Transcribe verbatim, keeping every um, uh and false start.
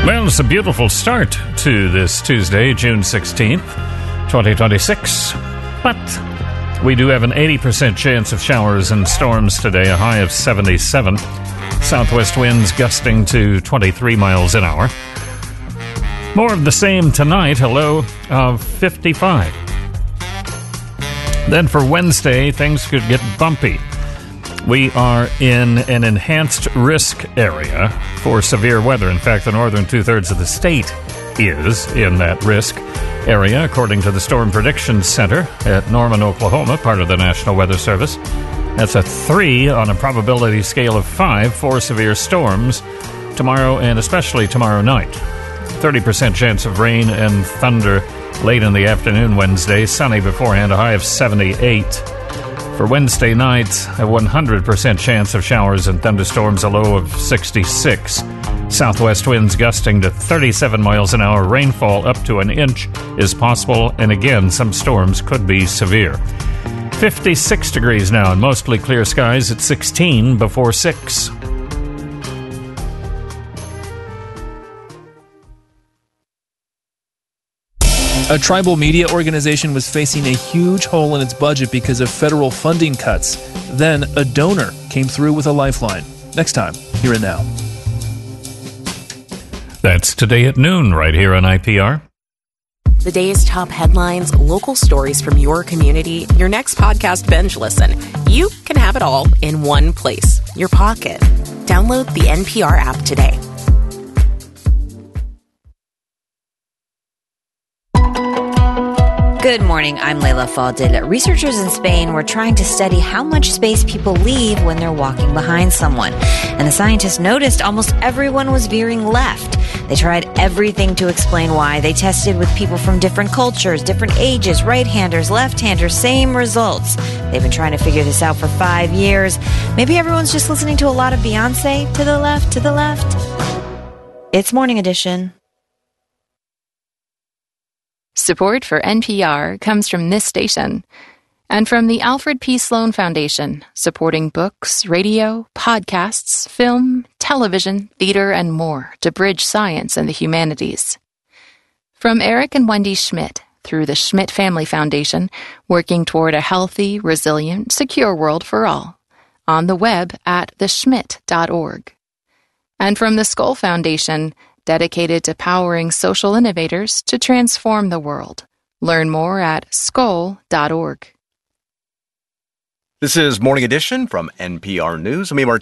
Well, it's a beautiful start to this Tuesday, June sixteenth, twenty twenty-six. But we do have an eighty percent chance of showers and storms today, a high of seventy-seven. Southwest winds gusting to twenty-three miles an hour. More of the same tonight, a low of fifty-five. Then for Wednesday, things could get bumpy. We are in an enhanced risk area for severe weather. In fact, the northern two-thirds of the state is in that risk area, according to the Storm Prediction Center at Norman, Oklahoma, part of the National Weather Service. That's a three on a probability scale of five for severe storms tomorrow and especially tomorrow night. thirty percent chance of rain and thunder late in the afternoon Wednesday. Sunny beforehand, a high of seventy-eight. For Wednesday night, a one hundred percent chance of showers and thunderstorms, a low of sixty-six. Southwest winds gusting to thirty-seven miles an hour. Rainfall up to an inch is possible, and again, some storms could be severe. fifty-six degrees now and mostly clear skies at sixteen before six. A tribal media organization was facing a huge hole in its budget because of federal funding cuts. Then a donor came through with a lifeline. Next time, Here and Now. That's today at noon right here on I P R. The day's top headlines, local stories from your community, your next podcast binge listen. You can have it all in one place, your pocket. Download the N P R app today. Good morning, I'm Leila Fadil. Researchers in Spain were trying to study how much space people leave when they're walking behind someone. And the scientists noticed almost everyone was veering left. They tried everything to explain why. They tested with people from different cultures, different ages, right-handers, left-handers, same results. They've been trying to figure this out for five years. Maybe everyone's just listening to a lot of Beyonce. To the left, to the left. It's Morning Edition. Support for N P R comes from this station and from the Alfred P. Sloan Foundation, supporting books, radio, podcasts, film, television, theater, and more to bridge science and the humanities. From Eric and Wendy Schmidt, through the Schmidt Family Foundation, working toward a healthy, resilient, secure world for all, on the web at the schmidt dot org. And from the Skoll Foundation, dedicated to powering social innovators to transform the world. Learn more at skoll dot org. This is Morning Edition from N P R News. I'm Martin.